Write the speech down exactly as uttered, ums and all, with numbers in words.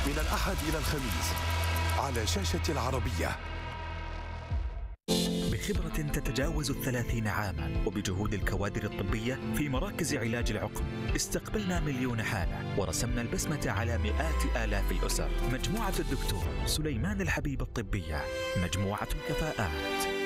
من الأحد إلى الخميس على شاشة العربية. بخبرة تتجاوز الثلاثين عاما وبجهود الكوادر الطبية في مراكز علاج العقم، استقبلنا مليون حالة ورسمنا البسمة على مئات آلاف الأسر. مجموعة الدكتور سليمان الحبيب الطبية، مجموعة الكفاءات.